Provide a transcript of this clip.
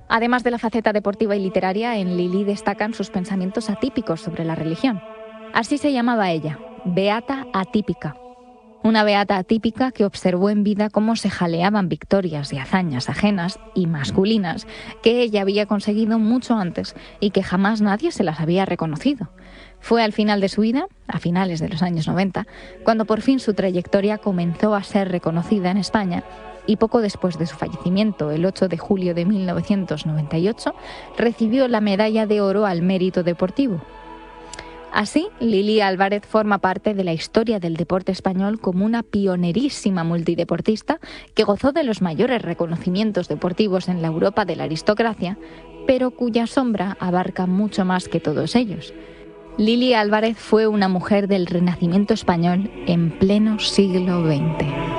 Además de la faceta deportiva y literaria, en Lili destacan sus pensamientos atípicos sobre la religión. Así se llamaba ella, Beata Atípica. Una beata atípica que observó en vida cómo se jaleaban victorias y hazañas ajenas y masculinas que ella había conseguido mucho antes y que jamás nadie se las había reconocido. Fue al final de su vida, a finales de los años 90, cuando por fin su trayectoria comenzó a ser reconocida en España y poco después de su fallecimiento, el 8 de julio de 1998, recibió la Medalla de Oro al Mérito Deportivo. Así, Lili Álvarez forma parte de la historia del deporte español como una pionerísima multideportista que gozó de los mayores reconocimientos deportivos en la Europa de la aristocracia, pero cuya sombra abarca mucho más que todos ellos. Lili Álvarez fue una mujer del Renacimiento español en pleno siglo XX.